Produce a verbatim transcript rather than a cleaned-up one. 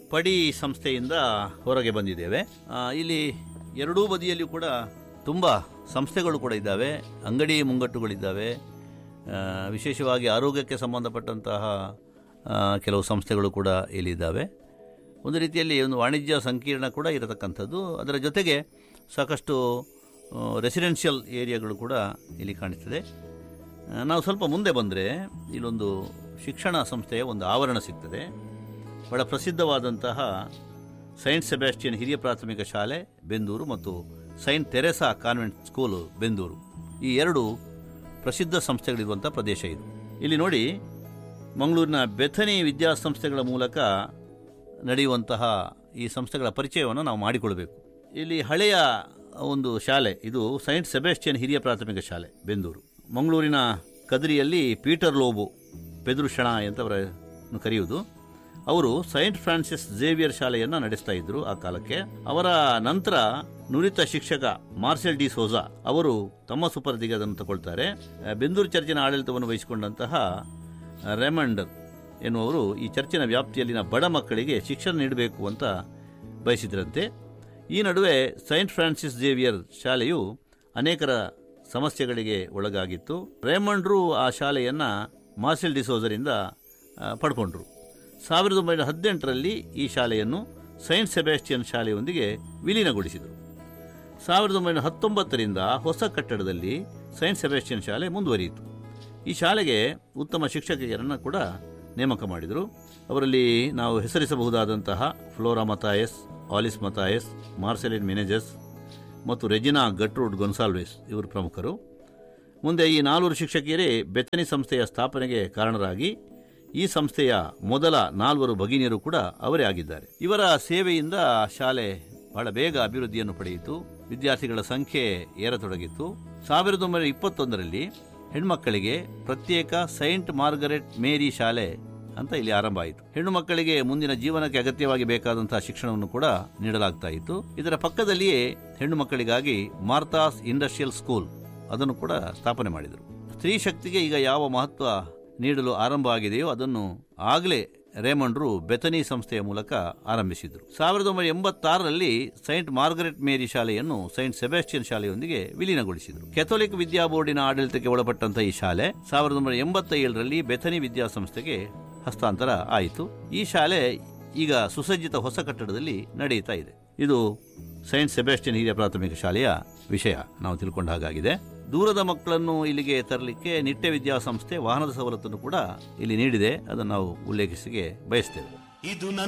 ಪಡಿ ಸಂಸ್ಥೆಯಿಂದ ಹೊರಗೆ ಬಂದಿದ್ದೇವೆ. ಇಲ್ಲಿ ಎರಡೂ ಬದಿಯಲ್ಲಿ ಕೂಡ ತುಂಬ ಸಂಸ್ಥೆಗಳು ಕೂಡ ಇದ್ದಾವೆ, ಅಂಗಡಿ ಮುಂಗಟ್ಟುಗಳಿದ್ದಾವೆ. ವಿಶೇಷವಾಗಿ ಆರೋಗ್ಯಕ್ಕೆ ಸಂಬಂಧಪಟ್ಟಂತಹ ಕೆಲವು ಸಂಸ್ಥೆಗಳು ಕೂಡ ಇಲ್ಲಿದ್ದಾವೆ. ಒಂದು ರೀತಿಯಲ್ಲಿ ಒಂದು ವಾಣಿಜ್ಯ ಸಂಕೀರ್ಣ ಕೂಡ ಇರತಕ್ಕಂಥದ್ದು. ಅದರ ಜೊತೆಗೆ ಸಾಕಷ್ಟು ರೆಸಿಡೆನ್ಷಿಯಲ್ ಏರಿಯಾಗಳು ಕೂಡ ಇಲ್ಲಿ ಕಾಣಿಸ್ತದೆ. ನಾವು ಸ್ವಲ್ಪ ಮುಂದೆ ಬಂದರೆ ಇಲ್ಲೊಂದು ಶಿಕ್ಷಣ ಸಂಸ್ಥೆಯ ಒಂದು ಆವರಣ ಸಿಗ್ತದೆ. ಬಹಳ ಪ್ರಸಿದ್ಧವಾದಂತಹ ಸೈಂಟ್ ಸೆಬಾಸ್ಟಿಯನ್ ಹಿರಿಯ ಪ್ರಾಥಮಿಕ ಶಾಲೆ ಬೆಂದೂರು ಮತ್ತು Saint Theresa convent school Bendur, ಈ ಎರಡು ಪ್ರಸಿದ್ಧ ಸಂಸ್ಥೆಗಳಿರುವಂಥ ಪ್ರದೇಶ ಇದು. ಇಲ್ಲಿ ನೋಡಿ, ಮಂಗಳೂರಿನ ಬೆಥನಿ ವಿದ್ಯಾಸಂಸ್ಥೆಗಳ ಮೂಲಕ ನಡೆಯುವಂತಹ ಈ ಸಂಸ್ಥೆಗಳ ಪರಿಚಯವನ್ನು ನಾವು ಮಾಡಿಕೊಳ್ಬೇಕು. ಇಲ್ಲಿ ಹಳೆಯ ಒಂದು ಶಾಲೆ ಇದು ಸೈಂಟ್ ಸೆಬಾಸ್ಟಿಯನ್ ಹಿರಿಯ ಪ್ರಾಥಮಿಕ ಶಾಲೆ ಬೆಂದೂರು. ಮಂಗಳೂರಿನ ಕದ್ರಿಯಲ್ಲಿ ಪೀಟರ್ ಲೋಬೋ ಪೆದುರುಷಣ ಅಂತವರನ್ನು ಕರೆಯುವುದು. ಅವರು ಸೈಂಟ್ ಫ್ರಾನ್ಸಿಸ್ ಝೇವಿಯರ್ ಶಾಲೆಯನ್ನು ನಡೆಸ್ತಾ ಇದ್ರು ಆ ಕಾಲಕ್ಕೆ. ಅವರ ನಂತರ ನುರಿತ ಶಿಕ್ಷಕ ಮಾರ್ಸೆಲ್ ಡಿ ಸೋಜಾ ಅವರು ತಮ್ಮ ಸುಪರ್ದಿಗೆ ಅದನ್ನು ತಗೊಳ್ತಾರೆ. ಬೆಂದೂರು ಚರ್ಚಿನ ಆಡಳಿತವನ್ನು ವಹಿಸಿಕೊಂಡಂತಹ ರೆಮಂಡ್ ಎನ್ನುವರು ಈ ಚರ್ಚಿನ ವ್ಯಾಪ್ತಿಯಲ್ಲಿನ ಬಡ ಮಕ್ಕಳಿಗೆ ಶಿಕ್ಷಣ ನೀಡಬೇಕು ಅಂತ ಬಯಸಿದ್ರಂತೆ. ಈ ನಡುವೆ ಸೈಂಟ್ ಫ್ರಾನ್ಸಿಸ್ ಝೇವಿಯರ್ ಶಾಲೆಯು ಅನೇಕರ ಸಮಸ್ಯೆಗಳಿಗೆ ಒಳಗಾಗಿತ್ತು. ರೇಮಂಡ್ರು ಆ ಶಾಲೆಯನ್ನು ಮಾರ್ಸೆಲ್ ಡಿಸೋಜರಿಂದ ಪಡ್ಕೊಂಡ್ರು. ಸಾವಿರದ ಒಂಬೈನೂರ ಹದಿನೆಂಟರಲ್ಲಿ ಈ ಶಾಲೆಯನ್ನು ಸೈಂಟ್ ಸೆಬಾಸ್ಟಿಯನ್ ಶಾಲೆಯೊಂದಿಗೆ ವಿಲೀನಗೊಳಿಸಿದರು. ಸಾವಿರದ ಒಂಬೈನೂರ ಹತ್ತೊಂಬತ್ತರಿಂದ ಹೊಸ ಕಟ್ಟಡದಲ್ಲಿ ಸೈಂಟ್ ಸೆಬಾಸ್ಟಿಯನ್ ಶಾಲೆ ಮುಂದುವರಿಯಿತು. ಈ ಶಾಲೆಗೆ ಉತ್ತಮ ಶಿಕ್ಷಕಿಯರನ್ನು ಕೂಡ ನೇಮಕ ಮಾಡಿದರು. ಅವರಲ್ಲಿ ನಾವು ಹೆಸರಿಸಬಹುದಾದಂತಹ ಫ್ಲೋರಾ ಮತಾಯಸ್, ಆಲಿಸ್ ಮತಾಯಸ್, ಮಾರ್ಸೆಲಿನ್ ಮೆನೆಜಸ್ ಮತ್ತು ರೆಜಿನಾ ಗಟ್ರೂಡ್ ಗೊನ್ಸಾಲ್ವೆಸ್ ಇವರು ಪ್ರಮುಖರು. ಮುಂದೆ ಈ ನಾಲ್ವರು ಶಿಕ್ಷಕಿಯರೇ ಬೆಥನಿ ಸಂಸ್ಥೆಯ ಸ್ಥಾಪನೆಗೆ ಕಾರಣರಾಗಿ ಈ ಸಂಸ್ಥೆಯ ಮೊದಲ ನಾಲ್ವರು ಭಗಿನಿಯರು ಕೂಡ ಅವರೇ ಆಗಿದ್ದಾರೆ. ಇವರ ಸೇವೆಯಿಂದ ಶಾಲೆ ಬಹಳ ಬೇಗ ಅಭಿವೃದ್ಧಿಯನ್ನು ಪಡೆಯಿತು. ವಿದ್ಯಾರ್ಥಿಗಳ ಸಂಖ್ಯೆ ಏರತೊಡಗಿತ್ತು. ಸಾವಿರದ ಒಂಬೈನೂರ ಇಪ್ಪತ್ತೊಂದರಲ್ಲಿ ಹೆಣ್ಮಕ್ಕಳಿಗೆ ಪ್ರತ್ಯೇಕ ಸೈಂಟ್ ಮಾರ್ಗರೆಟ್ ಮೇರಿ ಶಾಲೆ ಅಂತ ಇಲ್ಲಿ ಆರಂಭ ಆಯಿತು. ಹೆಣ್ಣು ಮಕ್ಕಳಿಗೆ ಮುಂದಿನ ಜೀವನಕ್ಕೆ ಅಗತ್ಯವಾಗಿ ಬೇಕಾದಂತಹ ಶಿಕ್ಷಣವನ್ನು ಕೂಡ ನೀಡಲಾಗ್ತಾ ಇತ್ತು. ಇದರ ಪಕ್ಕದಲ್ಲಿಯೇ ಹೆಣ್ಣು ಮಕ್ಕಳಿಗಾಗಿ ಮಾರ್ಥಾಸ್ ಇಂಡಸ್ಟ್ರಿಯಲ್ ಸ್ಕೂಲ್ ಅದನ್ನು ಕೂಡ ಸ್ಥಾಪನೆ ಮಾಡಿದರು. ಸ್ತ್ರೀ ಶಕ್ತಿಗೆ ಈಗ ಯಾವ ಮಹತ್ವ ನೀಡಲು ಆರಂಭ ಆಗಿದೆಯೋ ಅದನ್ನು ಆಗಲೇ ರೇಮಂಡ್ರು ಬೆಥನಿ ಸಂಸ್ಥೆಯ ಮೂಲಕ ಆರಂಭಿಸಿದರು. ಸಾವಿರದ ಒಂಬೈನೂರ ಎಂಬತ್ತಾರರಲ್ಲಿ ಸೈಂಟ್ ಮಾರ್ಗರೆಟ್ ಮೇರಿ ಶಾಲೆಯನ್ನು ಸೈಂಟ್ ಸೆಬಾಸ್ಟಿಯನ್ ಶಾಲೆಯೊಂದಿಗೆ ವಿಲೀನಗೊಳಿಸಿದರು. ಕೆಥೋಲಿಕ್ ವಿದ್ಯಾ ಬೋರ್ಡಿನ ಆಡಳಿತಕ್ಕೆ ಒಳಪಟ್ಟಂತಹ ಈ ಶಾಲೆ ಸಾವಿರದ ಒಂಬೈನೂರ ಎಂಬತ್ತ ಏಳರಲ್ಲಿ ಬೆಥನಿ ವಿದ್ಯಾಸಂಸ್ಥೆಗೆ ಹಸ್ತಾಂತರ ಆಯಿತು. ಈ ಶಾಲೆ ಈಗ ಸುಸಜ್ಜಿತ ಹೊಸ ಕಟ್ಟಡದಲ್ಲಿ ನಡೆಯುತ್ತಾ ಇದೆ. ಇದು ಸೈಂಟ್ ಸೆಬಾಸ್ಟಿಯನ್ ಹಿರಿಯ ಪ್ರಾಥಮಿಕ ಶಾಲೆಯ ವಿಷಯ ನಾವು ತಿಳ್ಕೊಂಡ ಹಾಗಾಗಿದೆ. ದೂರದ ಮಕ್ಕಳನ್ನು ಇಲ್ಲಿಗೆ ತರಲಿಕ್ಕೆ ನಿಟ್ಟೆ ವಿದ್ಯಾಸಂಸ್ಥೆ ವಾಹನದ ಸವಲತ್ತನ್ನು ಕೂಡ ಇಲ್ಲಿ ನೀಡಿದೆ. ಅದನ್ನು ನಾವು ಉಲ್ಲೇಖಿಸಿಗೆ ಬಯಸ್ತೇವೆ.